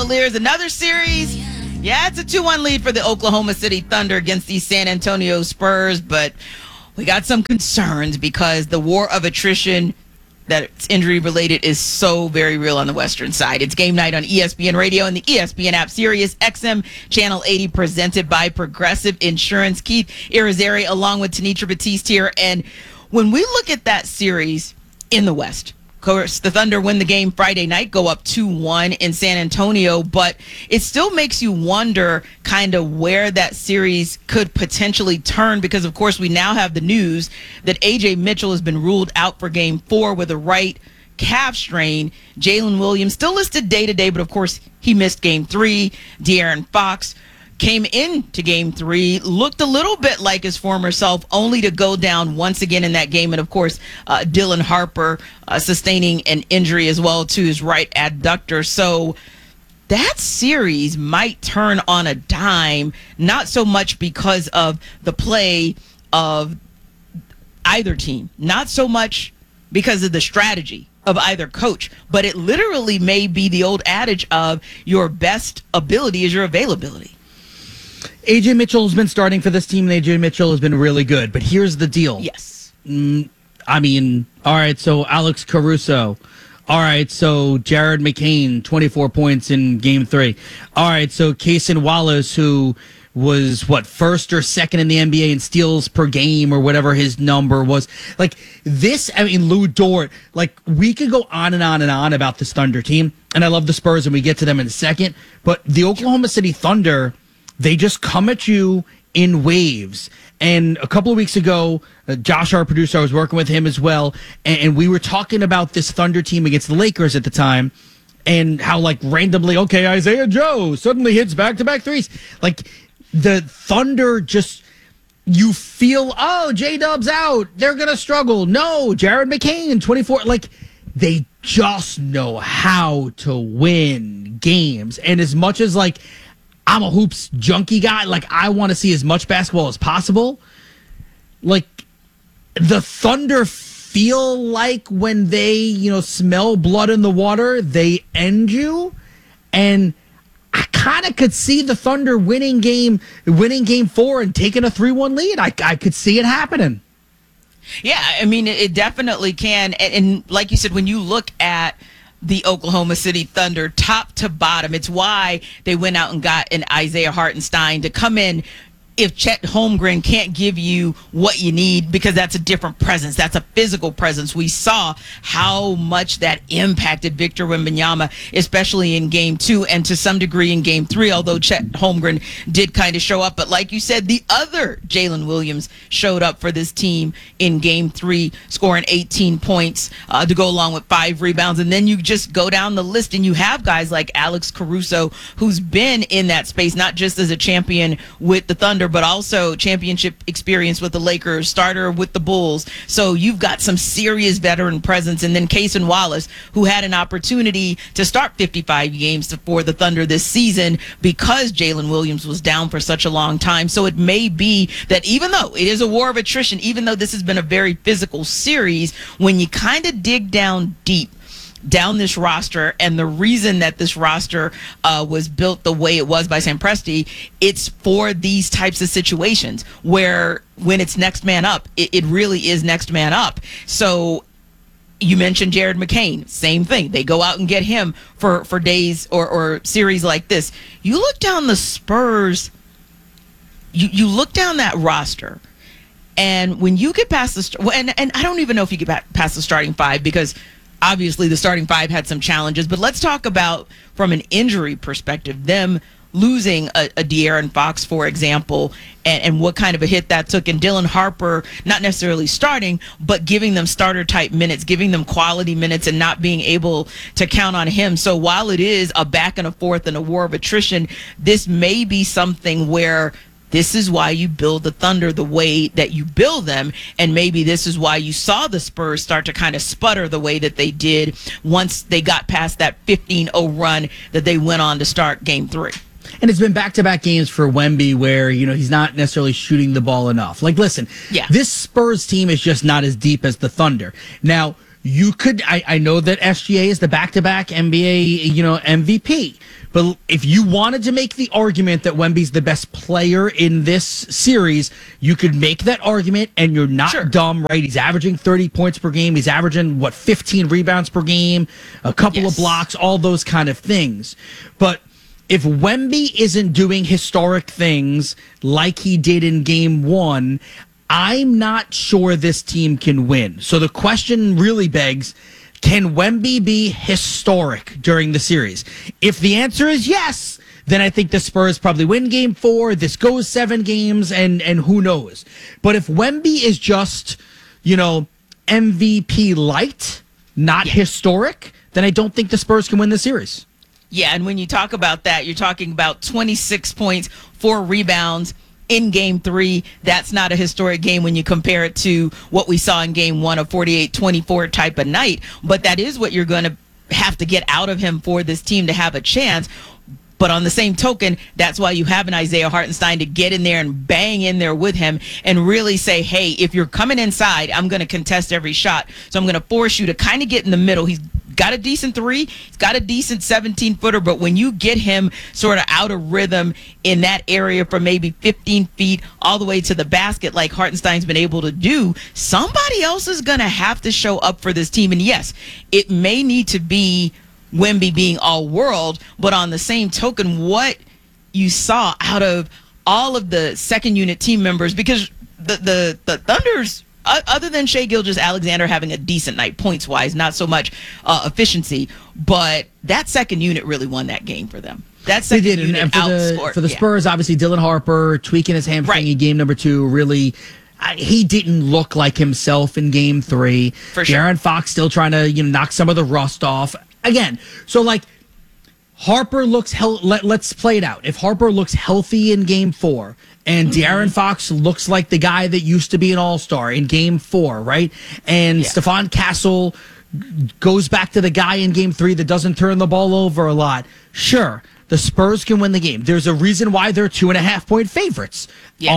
Cavaliers. Another series. Yeah, it's a 2-1 lead for the Oklahoma City Thunder against the San Antonio Spurs, but we got some concerns because the war of attrition that's injury related is so very real on the Western side. It's game night on ESPN Radio and the ESPN app, Sirius XM Channel 80, presented by Progressive Insurance. Keith Irizarry along with Tanitra Batiste here. And when we look at that series in the West, of course, the Thunder win the game Friday night, go up 2-1 in San Antonio, but it still makes you wonder kind of where that series could potentially turn because, of course, we now have the news that A.J. Mitchell has been ruled out for game 4 with a right calf strain. Jalen Williams still listed day-to-day, but, of course, he missed game 3. De'Aaron Fox came into game 3, looked a little bit like his former self, only to go down once again in that game. And, of course, Dylan Harper sustaining an injury as well to his right adductor. So that series might turn on a dime, not so much because of the play of either team, not so much because of the strategy of either coach, but it literally may be the old adage of your best ability is your availability. A.J. Mitchell's been starting for this team, and A.J. Mitchell has been really good. But here's the deal. Yes. I mean, all right, so Alex Caruso. All right, so Jared McCain, 24 points in Game 3. All right, so Cason Wallace, who was, first or second in the NBA in steals per game or whatever his number was. Like, this, I mean, Lou Dort, we could go on and on and on about this Thunder team, and I love the Spurs, and we get to them in a second, but the Oklahoma City Thunder, they just come at you in waves. And a couple of weeks ago, Josh, our producer, I was working with him as well, and we were talking about this Thunder team against the Lakers at the time, and how, randomly, okay, Isaiah Joe suddenly hits back-to-back threes. The Thunder just, you feel, oh, J-Dub's out, they're going to struggle. No, Jared McCain, 24, they just know how to win games. And as much as, I'm a hoops junkie guy. I want to see as much basketball as possible. The Thunder feel like when they, smell blood in the water, they end you. And I kind of could see the Thunder winning game 4 and taking a 3-1 lead. I could see it happening. Yeah, I mean, it definitely can. And like you said, when you look at the Oklahoma City Thunder top to bottom, it's why they went out and got an Isaiah Hartenstein to come in. If Chet Holmgren can't give you what you need, because that's a different presence, that's a physical presence. We saw how much that impacted Victor Wembanyama, especially in game 2 and to some degree in game 3, although Chet Holmgren did kind of show up. But like you said, the other Jalen Williams showed up for this team in game 3, scoring 18 points to go along with 5 rebounds. And then you just go down the list and you have guys like Alex Caruso, who's been in that space, not just as a champion with the Thunder, but also championship experience with the Lakers, starter with the Bulls. So you've got some serious veteran presence. And then Cason Wallace, who had an opportunity to start 55 games for the Thunder this season because Jalen Williams was down for such a long time. So it may be that even though it is a war of attrition, even though this has been a very physical series, when you kind of dig down deep, down this roster, and the reason that this roster was built the way it was by Sam Presti, it's for these types of situations where when it's next man up, it really is next man up. So you mentioned Jared McCain, same thing. They go out and get him for days or series like this. You look down the Spurs, you look down that roster, and when you get past the and I don't even know if you get past the starting 5, because obviously the starting 5 had some challenges, but let's talk about from an injury perspective, them losing a De'Aaron Fox, for example, and what kind of a hit that took. And Dylan Harper, not necessarily starting, but giving them starter type minutes, giving them quality minutes, and not being able to count on him. So while it is a back and a forth and a war of attrition, this may be something where this is why you build the Thunder the way that you build them, and maybe this is why you saw the Spurs start to kind of sputter the way that they did once they got past that 15-0 run that they went on to start Game 3. And it's been back-to-back games for Wemby where, he's not necessarily shooting the ball enough. Listen, yeah, this Spurs team is just not as deep as the Thunder. Now, you could, I know that SGA is the back-to-back NBA, MVP. But if you wanted to make the argument that Wemby's the best player in this series, you could make that argument, and you're not dumb, right? He's averaging 30 points per game. He's averaging, 15 rebounds per game, a couple of blocks, all those kind of things. But if Wemby isn't doing historic things like he did in Game 1, I'm not sure this team can win. So the question really begs, can Wemby be historic during the series? If the answer is yes, then I think the Spurs probably win Game 4. This goes 7 games, and who knows? But if Wemby is just, MVP light, not historic, then I don't think the Spurs can win the series. Yeah, and when you talk about that, you're talking about 26 points, 4 rebounds in Game 3. That's not a historic game when you compare it to what we saw in Game 1, a 48-24 type of night. But that is what you're going to have to get out of him for this team to have a chance. But on the same token, that's why you have an Isaiah Hartenstein to get in there and bang in there with him and really say, hey, if you're coming inside, I'm going to contest every shot. So I'm going to force you to kind of get in the middle. He's got a decent 3. He's got a decent 17-footer. But when you get him sort of out of rhythm in that area from maybe 15 feet all the way to the basket like Hartenstein's been able to do, somebody else is going to have to show up for this team. And yes, it may need to be Wemby being all world, but on the same token, what you saw out of all of the second unit team members, because the Thunder's, other than Shai Gilgeous-Alexander having a decent night points wise, not so much efficiency, but that second unit really won that game for them. That second unit outscored. For the Spurs, obviously Dylan Harper tweaking his hamstring in game number 2 really. He didn't look like himself in Game 3. For sure. De'Aaron Fox still trying to knock some of the rust off. Again, so Harper looks let's play it out. If Harper looks healthy in Game 4 and De'Aaron Fox looks like the guy that used to be an all-star in Game 4, right? And Stephon Castle goes back to the guy in Game 3 that doesn't turn the ball over a lot. Sure, the Spurs can win the game. There's a reason why they're 2.5-point favorites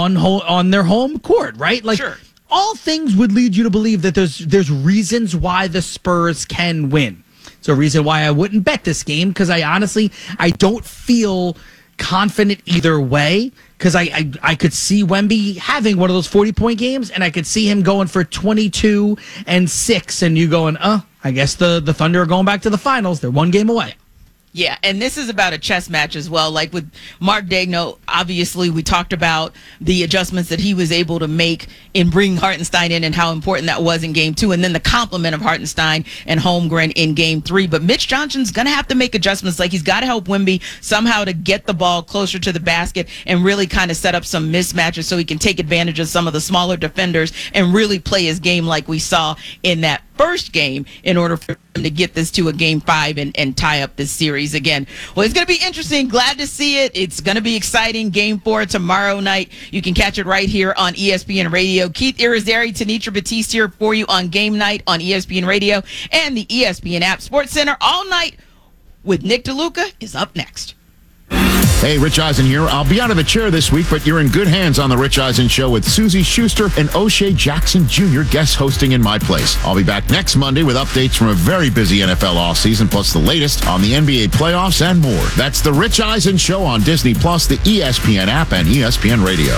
on their home court, right? Sure. All things would lead you to believe that there's reasons why the Spurs can win. It's a reason why I wouldn't bet this game, because I don't feel confident either way, because I could see Wemby having one of those 40-point games, and I could see him going for 22 and 6, and you going, I guess the Thunder are going back to the finals. They're 1 game away. Yeah, and this is about a chess match as well. Like with Mark Daigneault, obviously we talked about the adjustments that he was able to make in bringing Hartenstein in and how important that was in Game 2, and then the complement of Hartenstein and Holmgren in Game 3. But Mitch Johnson's going to have to make adjustments. Like, he's got to help Wemby somehow to get the ball closer to the basket and really kind of set up some mismatches so he can take advantage of some of the smaller defenders and really play his game like we saw in that first game in order for him to get this to a Game 5 and tie up this series again. Well, it's going to be interesting. Glad to see it. It's going to be exciting. Game 4 tomorrow night. You can catch it right here on ESPN Radio. Keith Irizarry, Tenitra Batiste here for you on Game Night on ESPN Radio and the ESPN app. Sports Center all night with Nick DeLuca is up next. Hey, Rich Eisen here. I'll be out of the chair this week, but you're in good hands on The Rich Eisen Show with Susie Schuster and O'Shea Jackson Jr. guest hosting in my place. I'll be back next Monday with updates from a very busy NFL offseason, plus the latest on the NBA playoffs and more. That's The Rich Eisen Show on Disney+, the ESPN app, and ESPN Radio.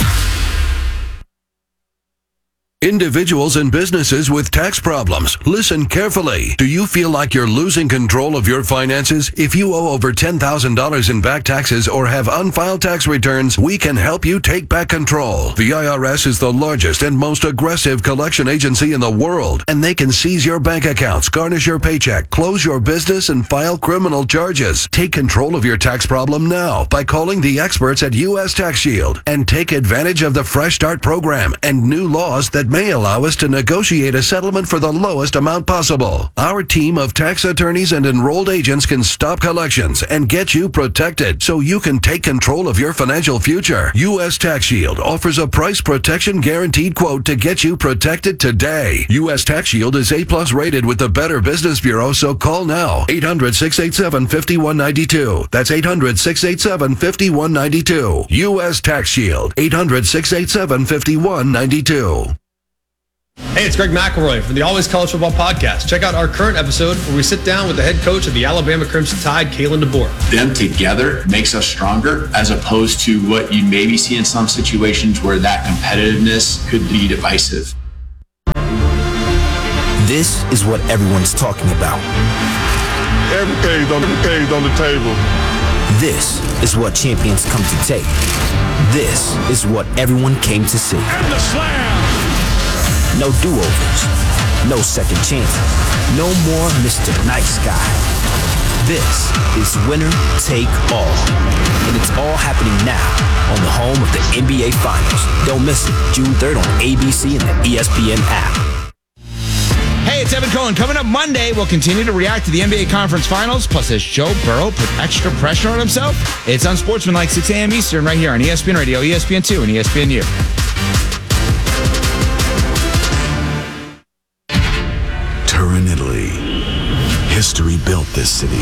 Individuals and businesses with tax problems, listen carefully. Do you feel like you're losing control of your finances? If you owe over $10,000 in back taxes or have unfiled tax returns, we can help you take back control. The IRS is the largest and most aggressive collection agency in the world, and they can seize your bank accounts, garnish your paycheck, close your business, and file criminal charges. Take control of your tax problem now by calling the experts at U.S. Tax Shield and take advantage of the Fresh Start program and new laws that may allow us to negotiate a settlement for the lowest amount possible. Our team of tax attorneys and enrolled agents can stop collections and get you protected so you can take control of your financial future. U.S. Tax Shield offers a price protection guaranteed quote to get you protected today. U.S. Tax Shield is A+ rated with the Better Business Bureau, so call now. 800-687-5192. That's 800-687-5192. U.S. Tax Shield. 800-687-5192. Hey, it's Greg McElroy from the Always College Football Podcast. Check out our current episode where we sit down with the head coach of the Alabama Crimson Tide, Kalen DeBoer. Them together makes us stronger, as opposed to what you maybe see in some situations where that competitiveness could be divisive. This is what everyone's talking about. Everything's on the table. This is what champions come to take. This is what everyone came to see. And the slam! No do-overs. No second chances. No more Mr. Nice Guy. This is winner take all. And it's all happening now on the home of the NBA Finals. Don't miss it. June 3rd on ABC and the ESPN app. Hey, it's Evan Cohen. Coming up Monday, we'll continue to react to the NBA Conference Finals. Plus, has Joe Burrow put extra pressure on himself? It's Unsportsmanlike, 6 a.m. Eastern, right here on ESPN Radio, ESPN2, and ESPNU. Turin, Italy. History built this city.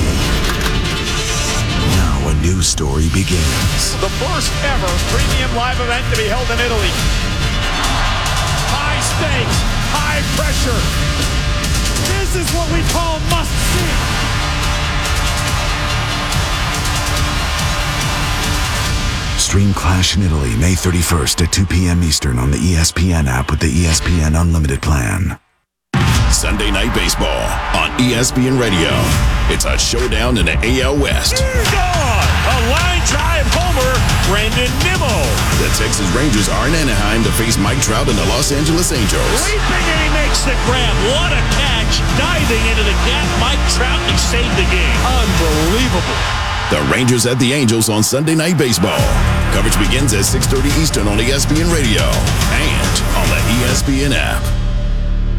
Now a new story begins. The first ever premium live event to be held in Italy. High stakes, high pressure. This is what we call must see. Stream Clash in Italy May 31st at 2 p.m. Eastern on the ESPN app with the ESPN Unlimited plan. Sunday Night Baseball on ESPN Radio. It's a showdown in the AL West. Gone! A line drive homer, Brandon Nimmo. The Texas Rangers are in Anaheim to face Mike Trout and the Los Angeles Angels. Leaping and he makes the grab. What a catch. Diving into the gap, Mike Trout, he saved the game. Unbelievable. The Rangers at the Angels on Sunday Night Baseball. Coverage begins at 6:30 Eastern on ESPN Radio and on the ESPN app.